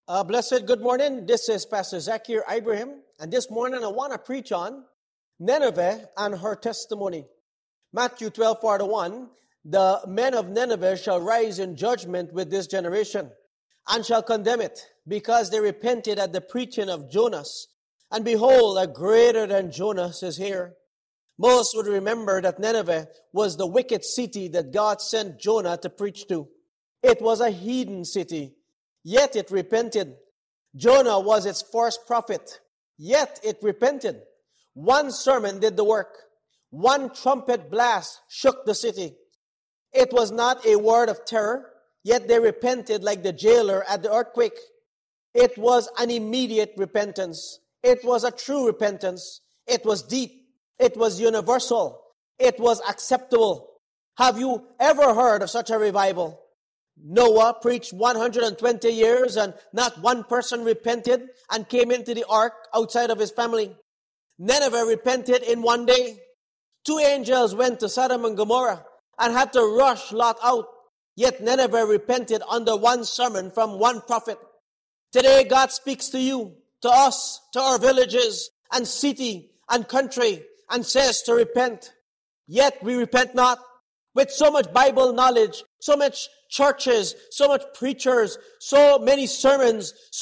Blessed good morning. This is Pastor Zakir Ibrahim, and this morning I want to preach on Nineveh and her testimony. Matthew 12:41, the men of Nineveh shall rise in judgment with this generation, and shall condemn it, because they repented at the preaching of Jonas. And behold, a greater than Jonas is here. Most would remember that Nineveh was the wicked city that God sent Jonah to preach to. It was a heathen city, yet it repented. Jonah was its first prophet, yet it repented. One sermon did the work. One trumpet blast shook the city. It was not a word of terror, yet they repented like the jailer at the earthquake. It was an immediate repentance. It was a true repentance. It was deep. It was universal. It was acceptable. Have you ever heard of such a revival? Noah preached 120 years and not one person repented and came into the ark outside of his family. Nineveh repented in one day. 2 angels went to Sodom and Gomorrah and had to rush Lot out. Yet Nineveh repented under one sermon from one prophet. Today God speaks to you, to us, to our villages and city and country and says to repent. Yet we repent not. With so much Bible knowledge, so much churches, so much preachers, so many sermons,